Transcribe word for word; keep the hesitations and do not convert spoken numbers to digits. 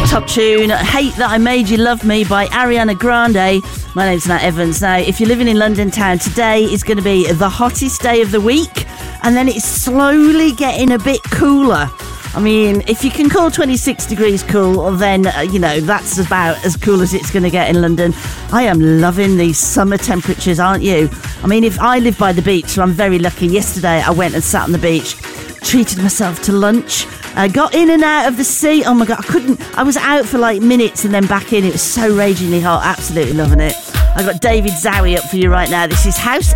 top tune, Hate That I Made You Love Me by Ariana Grande. My name's Nat Evans. Now, if you're living in London town, today is going to be the hottest day of the week, and then it's slowly getting a bit cooler. I mean, if you can call twenty-six degrees cool, then, uh, you know, that's about as cool as it's going to get in London. I am loving these summer temperatures, aren't you? I mean, if I live by the beach, so I'm very lucky. Yesterday, I went and sat on the beach, treated myself to lunch. I got in and out of the sea. Oh my God, I couldn't. I was out for like minutes and then back in. It was so ragingly hot. Absolutely loving it. I've got David Zowie up for you right now. This is House